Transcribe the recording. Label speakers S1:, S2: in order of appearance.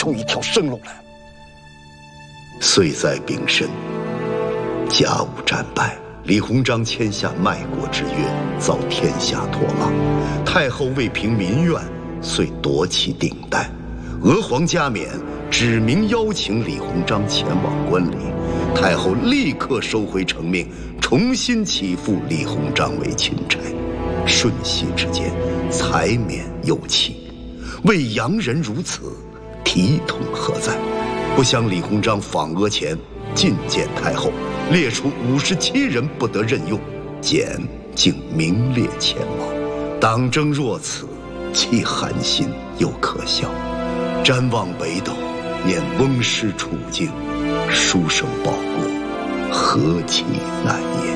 S1: 出一条生路来。
S2: 岁在丙申，甲午战败，李鸿章签下卖国之约，遭天下唾骂。太后为平民怨，遂夺其顶戴。娥皇加冕，指明邀请李鸿章前往观礼。太后立刻收回成命，重新起复李鸿章为钦差。瞬息之间，才免忧戚。为洋人如此，体统何在？不想李鸿章访阿前觐见太后，列出57人不得任用，简竟名列前茅。党争若此，既寒心又可笑。瞻望北斗，念翁师处境，书生报国，何其难也。